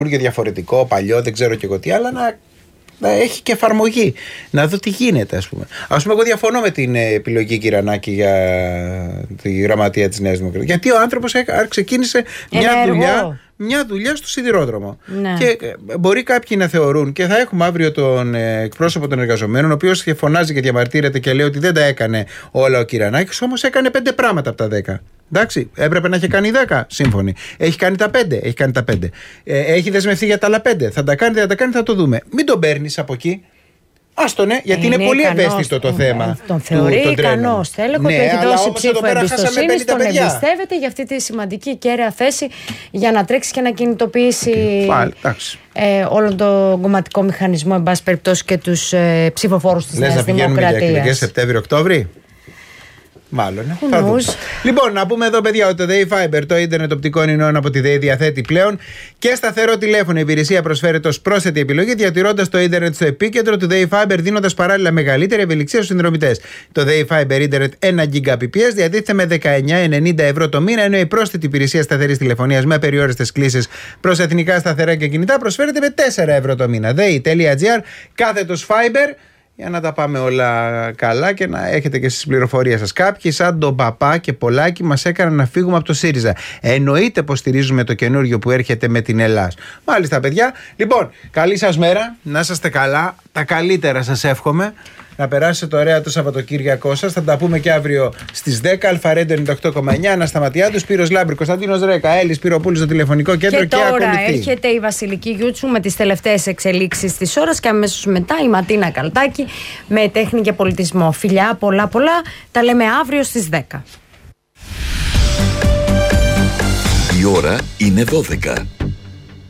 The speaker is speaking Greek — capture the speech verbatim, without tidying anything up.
διαφορετικό, παλιό, δεν ξέρω και εγώ τι, αλλά να, να έχει και εφαρμογή. Να δω τι γίνεται, ας πούμε. Ας πούμε, εγώ διαφωνώ με την επιλογή Κυρανάκη για τη γραμματεία της Νέας Δημοκρατίας. Γιατί ο άνθρωπος ξεκίνησε μια δουλειά, μια δουλειά στο σιδηρόδρομο. Ναι. Και μπορεί κάποιοι να θεωρούν, και θα έχουμε αύριο τον εκπρόσωπο των εργαζομένων, ο οποίος φωνάζει και διαμαρτύρεται και λέει ότι δεν τα έκανε όλα ο Κυρανάκης, όμως έκανε πέντε πράγματα από τα δέκα. Εντάξει, έπρεπε να έχει κάνει δέκα, σύμφωνοι. Έχει κάνει τα πέντε, έχει κάνει τα πέντε. Ε, έχει δεσμευτεί για τα άλλα πέντε. Θα τα κάνει, δεν θα τα κάνει, θα το δούμε. Μην τον παίρνεις από εκεί. Άστον, ναι, γιατί είναι, είναι πολύ ικανός, ευαίσθητο το θέμα. Τον θεωρεί ικανός, τέλεχο, ναι, του έχει δώσει ψήφο εμπιστοσύνης, τον εμπιστεύεται για αυτή τη σημαντική κέραια θέση για να τρέξει και να κινητοποιήσει okay. ε, όλο τον κομματικό μηχανισμό, εν πάση περιπτώσει, και τους ε, ψηφοφόρους της Νέας Δημοκρατίας. Λες να πηγαίνουμε για εκλογές Σεπτέμβριο-Οκτώβρη? Μάλλον, ε. θα δούμε. Λοιπόν, να πούμε εδώ, παιδιά, ότι το ΔΕΗ Fiber, το ίντερνετ οπτικών ινών από τη ΔΕΗ, διαθέτει πλέον και σταθερό τηλέφωνο. Η υπηρεσία προσφέρεται ως πρόσθετη επιλογή, διατηρώντας το ίντερνετ στο επίκεντρο του ΔΕΗ Fiber, δίνοντας παράλληλα μεγαλύτερη ευελιξία στους συνδρομητές. Το ΔΕΗ Fiber ίντερνετ ένα Gbps διατίθεται με δεκαεννιά ενενήντα ευρώ το μήνα, ενώ η πρόσθετη υπηρεσία σταθερής τηλεφωνίας με περιόριστες κλήσεις προς εθνικά σταθερά και κινητά προσφέρεται με τέσσερα ευρώ το μήνα. ΔΕΗ.gr κάθετος Fiber. Για να τα πάμε όλα καλά και να έχετε και στις πληροφορίες σας. Κάποιοι, σαν τον Παπά και Πολάκη, μας έκαναν να φύγουμε από το ΣΥΡΙΖΑ. Εννοείται πως στηρίζουμε το καινούριο που έρχεται με την Ελλάς. Μάλιστα, παιδιά. Λοιπόν, καλή σας μέρα. Να είσαστε καλά. Τα καλύτερα σας εύχομαι. Να περάσετε ωραία το Σαββατοκύριακό σας. Θα τα πούμε και αύριο στις δέκα. Αλφαρέντο ενενήντα οκτώ κόμμα εννιά. Ανασταματιάδου, Σπύρος Λάμπρη, Κωνσταντίνος Ρέκα, Έλλης Σπυροπούλης στο τηλεφωνικό κέντρο. Και, και τώρα ακολουθεί. Έρχεται η Βασιλική Γιούτσου με τις τελευταίες εξελίξεις της ώρας και αμέσως μετά η Ματίνα Καλτάκη με τέχνη και πολιτισμό. Φιλιά, πολλά πολλά. Τα λέμε αύριο στις δέκα. Η ώρα είναι δώδεκα.